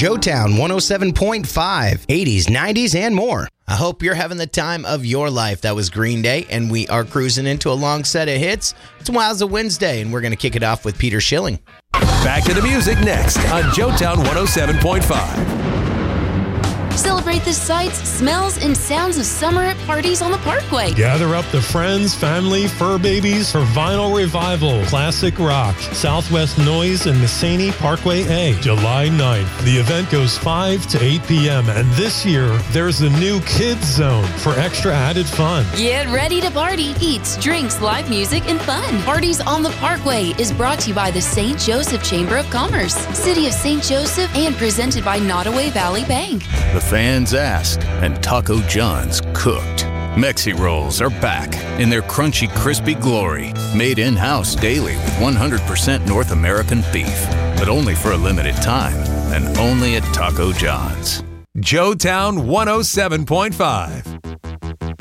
Joetown 107.5, 80s, 90s, and more. I hope you're having the time of your life. That was Green Day, and we are cruising into a long set of hits. It's Wowza Wednesday, and we're going to kick it off with Peter Schilling. Back to the music next on Joetown 107.5. Celebrate the sights, smells, and sounds of summer at parties on the Parkway. Gather up the friends, family, fur babies for Vinyl Revival, Classic Rock, Southwest Noise, and Messini Parkway A, July 9th. The event goes 5 to 8 p.m., and this year, there's a new Kids Zone for extra added fun. Get ready to party. Eats, drinks, live music, and fun. Parties on the Parkway is brought to you by the St. Joseph Chamber of Commerce, City of St. Joseph, and presented by Nottoway Valley Bank. The fans asked, and Taco John's cooked. Mexi Rolls are back in their crunchy, crispy glory, made in-house daily with 100% North American beef, but only for a limited time, and only at Taco John's. Joetown 107.5.